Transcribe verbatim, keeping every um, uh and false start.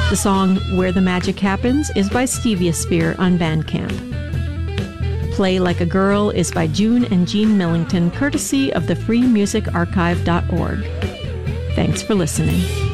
The song Where the Magic Happens is by Stevia Spear on Bandcamp. Play Like a Girl is by June and Jean Millington, courtesy of the free music archive dot org. Thanks for listening.